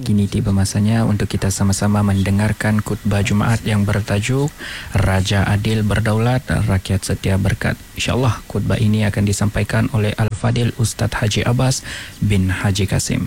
Kini tiba masanya untuk kita sama-sama mendengarkan khutbah Jumaat yang bertajuk Raja Adil Berdaulat, Rakyat Setia Berkat. InsyaAllah khutbah ini akan disampaikan oleh Al-Fadil Ustadz Haji Abbas bin Haji Kasim.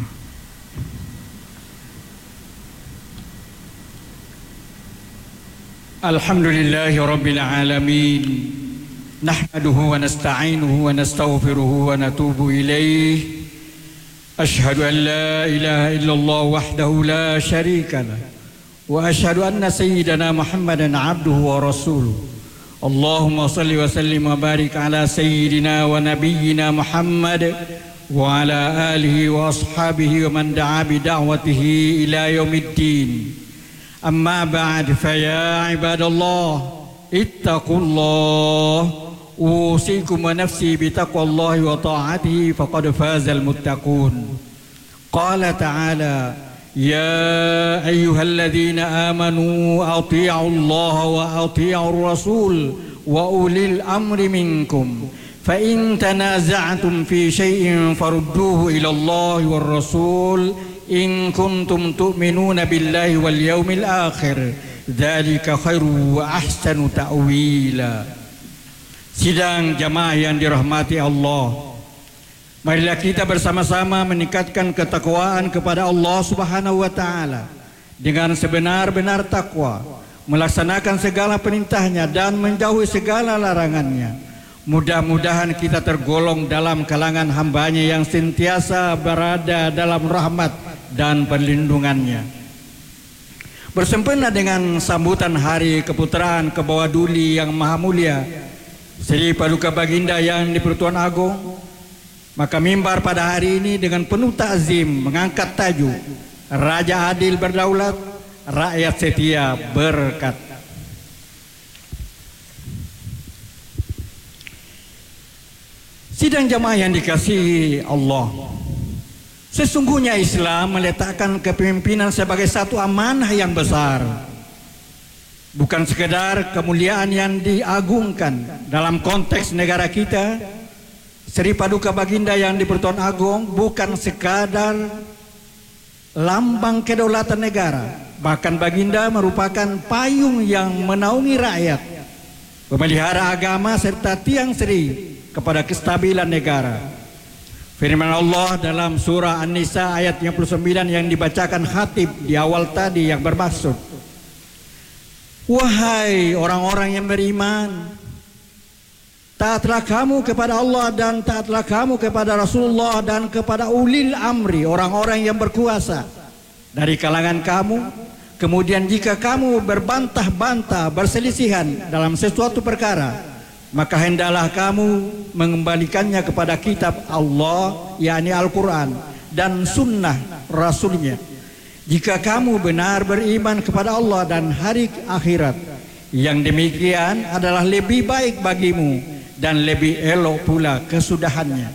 Alhamdulillahi Rabbil Alamin. Nahmaduhu wa nasta'inuhu wa nastaghfiruhu wa natubu ilaih. Ashhadu an la ilaha illallah wahdahu la syarika lah. Wa ashhadu anna sayyidana Muhammadan abduhu wa rasuluh. Allahumma salli wa sallim wa barik ala sayyidina wa nabiyyina Muhammad wa ala alihi wa ashabihi wa man da'a bi da'watihi ila yaumiddin. Amma ba'd, fa ya ibadallah ittaqullah. أوصيكم ونفسي بتقوى الله وطاعته فقد فاز المتقون. قال تعالى: يا أيها الذين آمنوا أطيعوا الله وأطيعوا الرسول وأولي الأمر منكم فإن تنازعتم في شيء فردوه إلى الله والرسول إن كنتم تؤمنون بالله واليوم الآخر ذلك خير وأحسن تأويلا. Sidang jamaah yang dirahmati Allah, marilah kita bersama-sama meningkatkan ketakwaan kepada Allah Subhanahu wa Ta'ala dengan sebenar-benar takwa, melaksanakan segala perintahnya dan menjauhi segala larangannya. Mudah-mudahan kita tergolong dalam kalangan hambanya yang sentiasa berada dalam rahmat dan perlindungannya. Bersempena dengan sambutan Hari Keputeraan ke bawah Duli yang Maha Mulia Sri Paduka Baginda yang di-Pertuan Agong, maka mimbar pada hari ini dengan penuh takzim mengangkat tajuk Raja Adil Berdaulat, Rakyat Setia Berkat. Sidang jamaah yang dikasihi Allah, sesungguhnya Islam meletakkan kepemimpinan sebagai satu amanah yang besar, bukan sekedar kemuliaan yang diagungkan. Dalam konteks negara kita, Sri Paduka Baginda yang di-Pertuan Agong bukan sekadar lambang kedaulatan negara, bahkan Baginda merupakan payung yang menaungi rakyat, pemelihara agama serta tiang seri kepada kestabilan negara. Firman Allah dalam surah An-Nisa ayat 59 yang dibacakan khatib di awal tadi yang bermaksud, wahai orang-orang yang beriman, taatlah kamu kepada Allah dan taatlah kamu kepada Rasulullah dan kepada ulil amri, orang-orang yang berkuasa dari kalangan kamu. Kemudian jika kamu berbantah-bantah, berselisihan dalam sesuatu perkara, maka hendaklah kamu mengembalikannya kepada kitab Allah, yakni Al-Quran, dan sunnah Rasulnya. Jika kamu benar beriman kepada Allah dan hari akhirat, yang demikian adalah lebih baik bagimu dan lebih elok pula kesudahannya.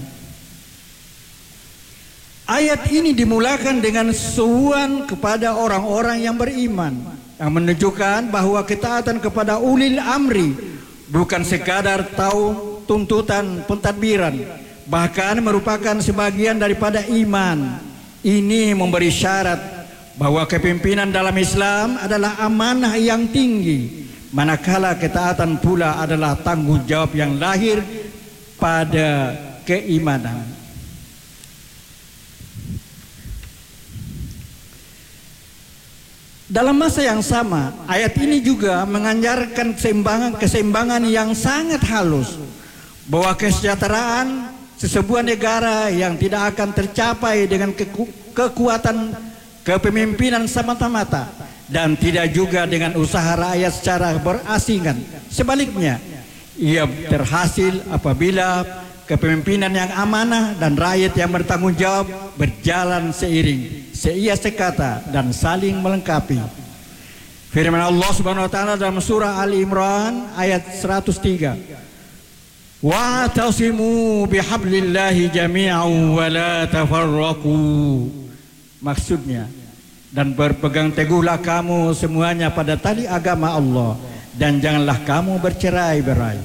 Ayat ini dimulakan dengan seruan kepada orang-orang yang beriman, yang menunjukkan bahwa ketaatan kepada ulil amri bukan sekadar tahu tuntutan pentadbiran, bahkan merupakan sebagian daripada iman. Ini memberi syarat bahwa kepimpinan dalam Islam adalah amanah yang tinggi, manakala ketaatan pula adalah tanggung jawab yang lahir pada keimanan. Dalam masa yang sama, ayat ini juga mengajarkan keseimbangan yang sangat halus, bahwa kesejahteraan sesebuah negara yang tidak akan tercapai dengan kekuatan kepemimpinan semata-mata dan tidak juga dengan usaha rakyat secara berasingan. Sebaliknya, ia terhasil apabila kepemimpinan yang amanah dan rakyat yang bertanggung jawab berjalan seiring, seia sekata dan saling melengkapi. Firman Allah Subhanahu wa taala dalam surah Ali Imran ayat 103, wa'tasimu bihablillahi jami'an wa la tafarraqu. Maksudnya, dan berpegang teguhlah kamu semuanya pada tali agama Allah dan janganlah kamu bercerai-berai.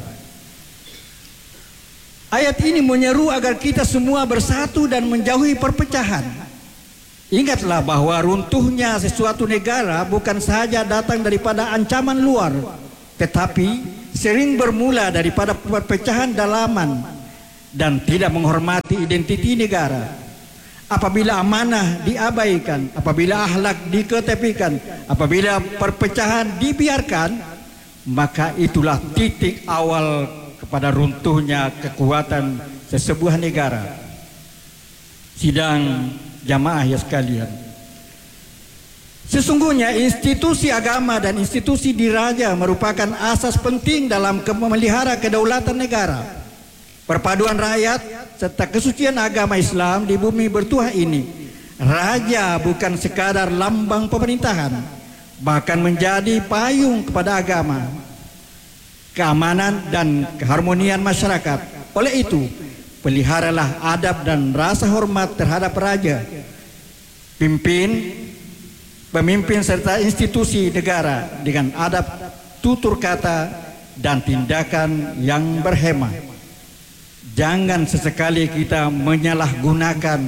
Ayat ini menyeru agar kita semua bersatu dan menjauhi perpecahan. Ingatlah bahwa runtuhnya sesuatu negara bukan saja datang daripada ancaman luar, tetapi sering bermula daripada perpecahan dalaman dan tidak menghormati identiti negara. Apabila amanah diabaikan, apabila akhlak diketepikan, apabila perpecahan dibiarkan, maka itulah titik awal kepada runtuhnya kekuatan sesebuah negara. Sidang jamaah ya sekalian, sesungguhnya institusi agama dan institusi diraja merupakan asas penting dalam memelihara kedaulatan negara. Perpaduan rakyat serta kesucian agama Islam di bumi bertuah ini, raja bukan sekadar lambang pemerintahan, bahkan menjadi payung kepada agama, keamanan dan keharmonian masyarakat. Oleh itu, peliharalah adab dan rasa hormat terhadap raja, pemimpin serta institusi negara dengan adab tutur kata dan tindakan yang berhema. Jangan sesekali kita menyalahgunakan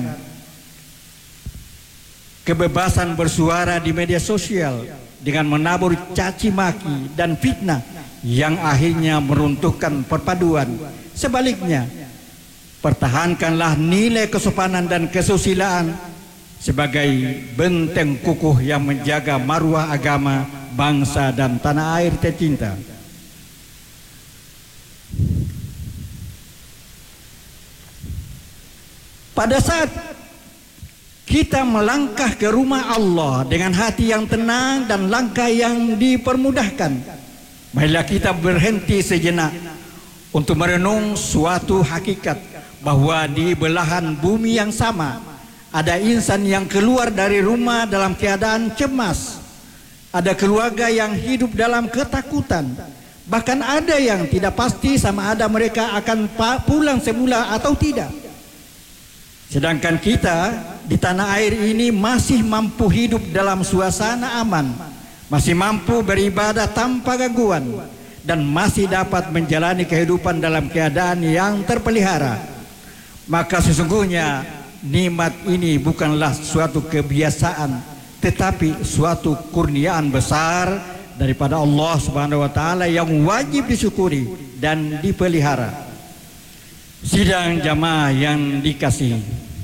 kebebasan bersuara di media sosial dengan menabur caci maki dan fitnah yang akhirnya meruntuhkan perpaduan. Sebaliknya, pertahankanlah nilai kesopanan dan kesusilaan sebagai benteng kukuh yang menjaga maruah agama, bangsa dan tanah air tercinta. Pada saat kita melangkah ke rumah Allah dengan hati yang tenang dan langkah yang dipermudahkan, marilah kita berhenti sejenak untuk merenung suatu hakikat bahwa di belahan bumi yang sama ada insan yang keluar dari rumah dalam keadaan cemas, ada keluarga yang hidup dalam ketakutan, bahkan ada yang tidak pasti sama ada mereka akan pulang semula atau tidak. Sedangkan kita di tanah air ini masih mampu hidup dalam suasana aman, masih mampu beribadah tanpa gangguan, dan masih dapat menjalani kehidupan dalam keadaan yang terpelihara. Maka sesungguhnya nikmat ini bukanlah suatu kebiasaan, tetapi suatu kurniaan besar daripada Allah Subhanahu wa taala yang wajib disyukuri dan dipelihara. Sidang jamaah yang dikasihi,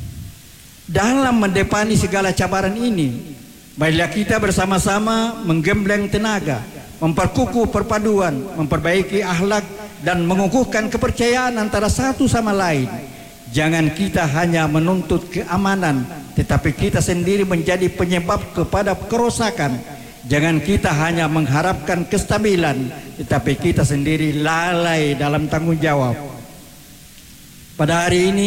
dalam mendepani segala cabaran ini, marilah kita bersama-sama menggembleng tenaga, memperkukuh perpaduan, memperbaiki akhlak dan mengukuhkan kepercayaan antara satu sama lain. Jangan kita hanya menuntut keamanan, tetapi kita sendiri menjadi penyebab kepada kerusakan. Jangan kita hanya mengharapkan kestabilan, tetapi kita sendiri lalai dalam tanggung jawab. Pada hari ini,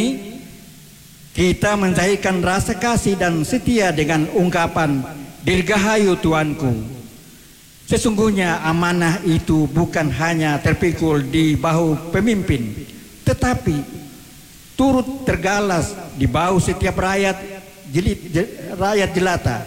kita menzahirkan rasa kasih dan setia dengan ungkapan, "Dirgahayu Tuanku." Sesungguhnya amanah itu bukan hanya terpikul di bahu pemimpin, tetapi turut tergalas di bahu setiap rakyat jelata.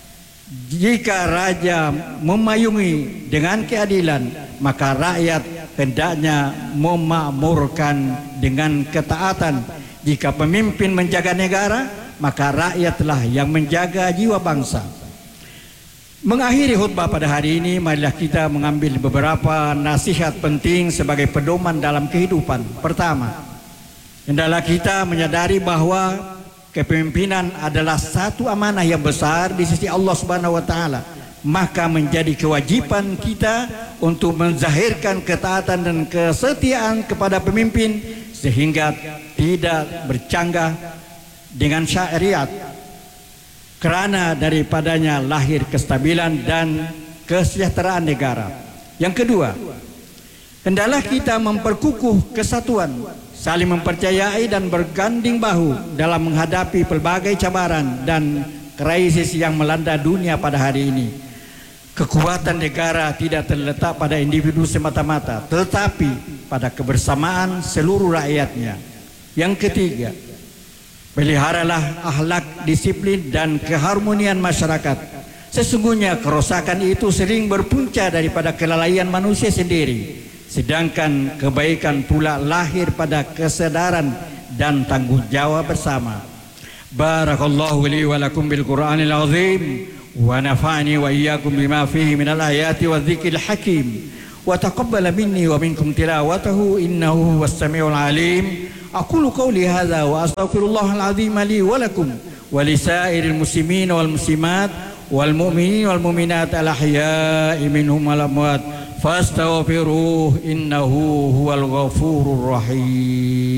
Jika raja memayungi dengan keadilan, maka rakyat hendaknya memakmurkan dengan ketaatan. Jika pemimpin menjaga negara, maka rakyatlah yang menjaga jiwa bangsa. Mengakhiri khutbah pada hari ini, marilah kita mengambil beberapa nasihat penting sebagai pedoman dalam kehidupan. Pertama, hendaklah kita menyadari bahwa kepemimpinan adalah satu amanah yang besar di sisi Allah Subhanahu wa taala. Maka menjadi kewajiban kita untuk menzahirkan ketaatan dan kesetiaan kepada pemimpin sehingga tidak bercanggah dengan syariat, kerana daripadanya lahir kestabilan dan kesejahteraan negara. Yang kedua, hendaklah kita memperkukuh kesatuan, saling mempercayai dan berganding bahu dalam menghadapi pelbagai cabaran dan krisis yang melanda dunia pada hari ini. Kekuatan negara tidak terletak pada individu semata-mata, tetapi pada kebersamaan seluruh rakyatnya. Yang ketiga, peliharalah akhlak, disiplin dan keharmonian masyarakat. Sesungguhnya kerosakan itu sering berpunca daripada kelalaian manusia sendiri, sedangkan kebaikan pula lahir pada kesadaran dan tanggung jawab bersama. Barakallahu li wa lakum bil Qur'anil azim wa nafa'ani wa iyyakum bima fihi minal ayati wa dzikril hakim wa taqabbala minni wa minkum tilawatahu innahu huwas samiul alim. Aqulu qawli hadza wa astaghfirullahal azim li wa lakum wa lisairil muslimin wal muslimat wal mu'minin wal mu'minat al ahya'i minhum wal amwat fastaghfiruhu innahu huwal ghafurur rahim.